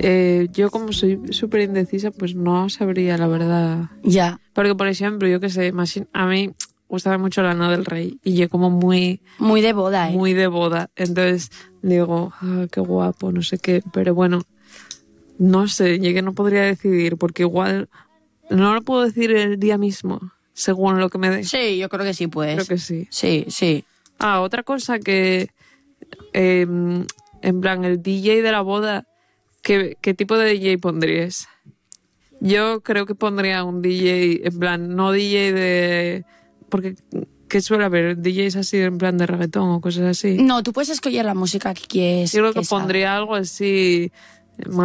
Yo como soy súper indecisa, pues no sabría, la verdad. Ya. Porque, por ejemplo, yo qué sé, a mí gustaba mucho Lana del Rey y yo como muy de boda, muy de boda. Entonces digo, qué guapo, no sé qué. Pero bueno, no sé, yo que no podría decidir porque igual no lo puedo decir el día mismo, según lo que me dé. Sí, yo creo que sí, pues. Creo que sí. Sí. Otra cosa que, en plan, el DJ de la boda, ¿qué tipo de DJ pondrías? Yo creo que pondría un DJ, en plan, no DJ de... Porque, ¿qué suele haber? DJs así en plan de reggaetón o cosas así. No, tú puedes escoger la música que quieres. Yo creo que salga. pondría algo así